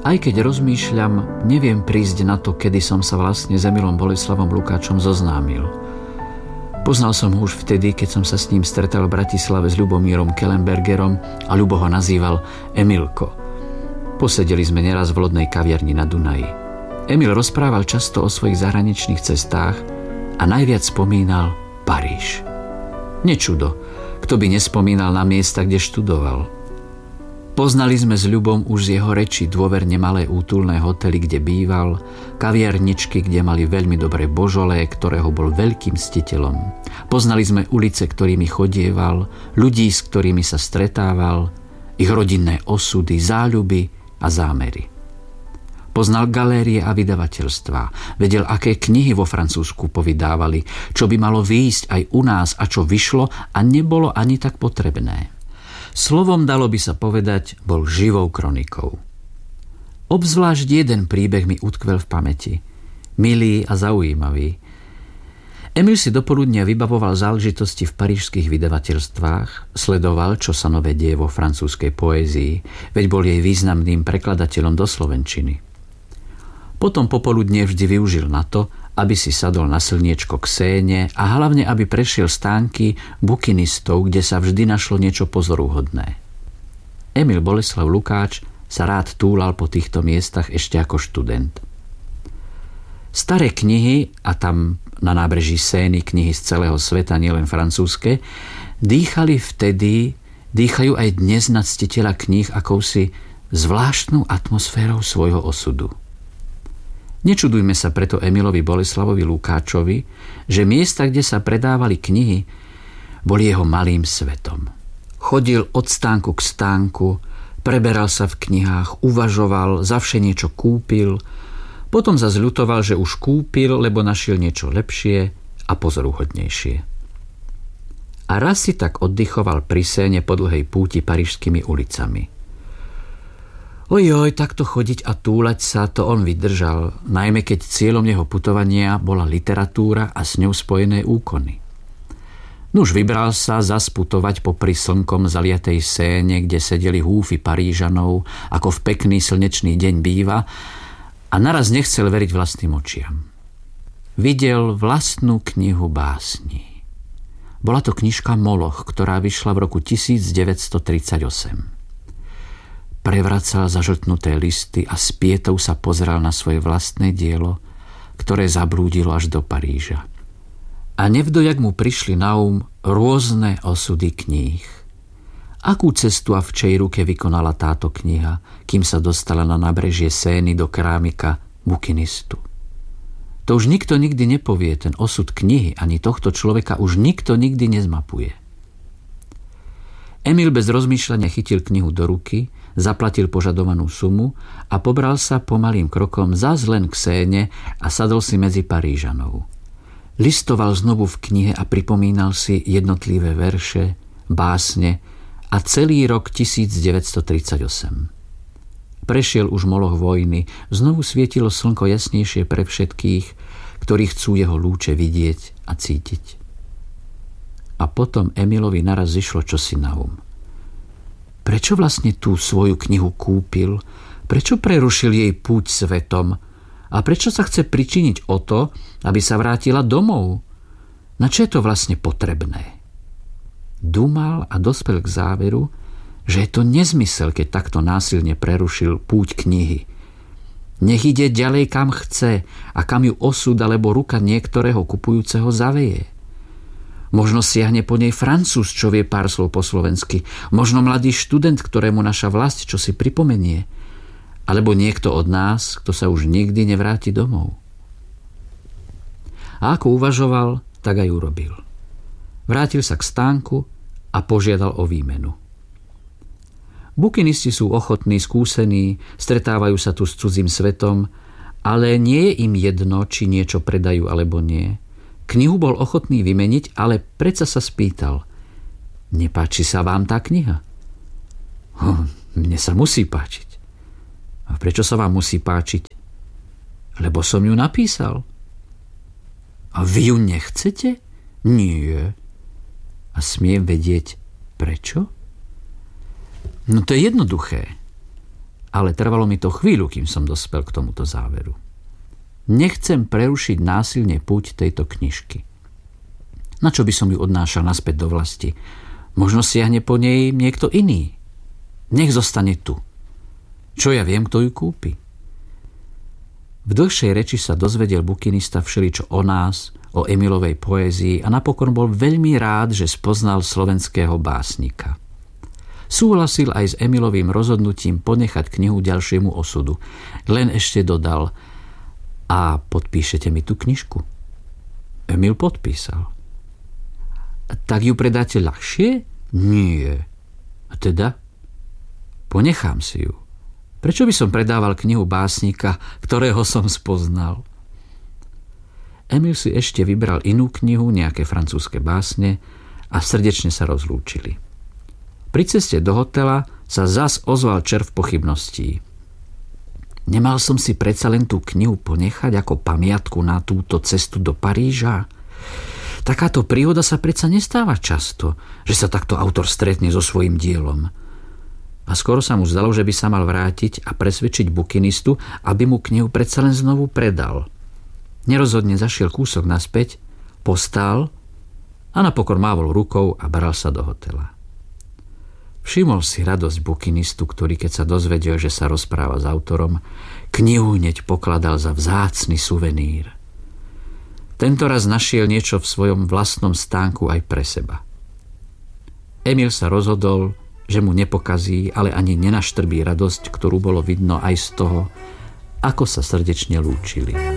Aj keď rozmýšľam, neviem prísť na to, kedy som sa vlastne s Emilom Boleslavom Lukáčom zoznámil. Poznal som ho už vtedy, keď som sa s ním stretal v Bratislave s Ľubomírom Kellenbergerom a Ľubo ho nazýval Emilko. Posedeli sme neraz v lodnej kaviarni na Dunaji. Emil rozprával často o svojich zahraničných cestách a najviac spomínal Paríž. Nečudo, kto by nespomínal na miesta, kde študoval. Poznali sme s Ľubom už z jeho reči dôverne malé útulné hotely, kde býval, kaviarničky, kde mali veľmi dobré božolé, ktorého bol veľkým ctiteľom. Poznali sme ulice, ktorými chodieval, ľudí, s ktorými sa stretával, ich rodinné osudy, záľuby a zámery. Poznal galérie a vydavateľstvá, vedel, aké knihy vo Francúzsku povydávali, čo by malo výjsť aj u nás a čo vyšlo a nebolo ani tak potrebné. Slovom, dalo by sa povedať, bol živou kronikou. Obzvlášť jeden príbeh mi utkvel v pamäti. Milý a zaujímavý. Emil si dopoludnia vybavoval záležitosti v parížských vydavateľstvách, sledoval, čo sa nové deje vo francúzskej poézii, veď bol jej významným prekladateľom do slovenčiny. Potom popoludne vždy využil na to, aby si sadol na slniečko k Séne a hlavne, aby prešiel stánky bukinistov, kde sa vždy našlo niečo pozoruhodné. Emil Boleslav Lukáč sa rád túlal po týchto miestach ešte ako študent. Staré knihy, a tam na nábreží Sény knihy z celého sveta, nielen francúzske, dýchajú aj dnes na ctiteľa kníh akousi zvláštnou atmosférou svojho osudu. Nečudujme sa preto Emilovi Boleslavovi Lukáčovi, že miesta, kde sa predávali knihy, boli jeho malým svetom. Chodil od stánku k stánku, preberal sa v knihách, uvažoval, zavše niečo kúpil, potom zas ľutoval, že už kúpil, lebo našiel niečo lepšie a pozoruhodnejšie. A raz si tak oddychoval pri Séne po dlhej púti parížskými ulicami. Ojoj, takto chodiť a túlať sa, to on vydržal, najmä keď cieľom jeho putovania bola literatúra a s ňou spojené úkony. Nuž vybral sa zas putovať popri slnkom zaliatej Séne, kde sedeli húfy Parížanov, ako v pekný slnečný deň býva, a naraz nechcel veriť vlastným očiam. Videl vlastnú knihu básní. Bola to knižka Moloch, ktorá vyšla v roku 1938. Prevracal zažltnuté listy a s pietou sa pozeral na svoje vlastné dielo, ktoré zablúdilo až do Paríža. A nevdojak mu prišli na rôzne osudy kníh. Akú cestu a v čej ruke vykonala táto kniha, kým sa dostala na nábrežie Sény do keramika bukinistu? To už nikto nikdy nepovie, ten osud knihy ani tohto človeka už nikto nikdy nezmapuje. Emil bez rozmýšľania chytil knihu do ruky, zaplatil požadovanú sumu a pobral sa pomalým krokom zas len k Séne a sadol si medzi Parížanov. Listoval znovu v knihe a pripomínal si jednotlivé verše, básne a celý rok 1938. Prešiel už moloch vojny, znovu svietilo slnko jasnejšie pre všetkých, ktorí chcú jeho lúče vidieť a cítiť. A potom Emilovi naraz zišlo čosi na Prečo vlastne tú svoju knihu kúpil? Prečo prerušil jej púť svetom? A prečo sa chce pričiniť o to, aby sa vrátila domov? Na čo je to vlastne potrebné? Dúmal a dospel k záveru, že je to nezmysel, keď takto násilne prerušil púť knihy. Nech ide ďalej kam chce a kam ju osud alebo ruka niektorého kupujúceho zaveje. Možno siahne po nej Francúz, čo vie pár slov po slovensky. Možno mladý študent, ktorému naša vlast čo si pripomenie. Alebo niekto od nás, kto sa už nikdy nevráti domov. A ako uvažoval, tak aj urobil. Vrátil sa k stánku a požiadal o výmenu. Bukinisti sú ochotní, skúsení, stretávajú sa tu s cudzím svetom, ale nie je im jedno, či niečo predajú alebo nie. Knihu bol ochotný vymeniť, ale predsa sa spýtal: nepáči sa vám tá kniha? Mne sa musí páčiť. A prečo sa vám musí páčiť? Lebo som ju napísal. A vy ju nechcete? Nie. A smiem vedieť prečo? No to je jednoduché. ale trvalo mi to chvíľu, kým som dospel k tomuto záveru. Nechcem prerušiť násilne púť tejto knižky. Na čo by som ju odnášal naspäť do vlasti? Možno siahne po nej niekto iný. Nech zostane tu. Čo ja viem, kto ju kúpi? V dlhšej reči sa dozvedel bukinista všeličo o nás, o Emilovej poézii a napokon bol veľmi rád, že spoznal slovenského básnika. Súhlasil aj s Emilovým rozhodnutím ponechať knihu ďalšiemu osudu. Len ešte dodal: a podpíšete mi tú knižku? Emil podpísal. Tak ju predáte ľahšie? Nie. A teda? Ponechám si ju. Prečo by som predával knihu básnika, ktorého som spoznal? Emil si ešte vybral inú knihu, nejaké francúzske básne a srdečne sa rozlúčili. Pri ceste do hotela sa zas ozval červ pochybností. Nemal som si predsa len tú knihu ponechať ako pamiatku na túto cestu do Paríža? Takáto príhoda sa predsa nestáva často, že sa takto autor stretne so svojím dielom. A skoro sa mu zdalo, že by sa mal vrátiť a presvedčiť bukinistu, aby mu knihu predsa len znovu predal. Nerozhodne zašiel kúsok naspäť, postál a napokon mávol rukou a bral sa do hotela. Všimol si radosť bukinistu, ktorý, keď sa dozvedel, že sa rozpráva s autorom, knihu hneď pokladal za vzácny suvenír. Tento raz našiel niečo v svojom vlastnom stánku aj pre seba. Emil sa rozhodol, že mu nepokazí, ale ani nenaštrbí radosť, ktorú bolo vidno aj z toho, ako sa srdečne lúčili.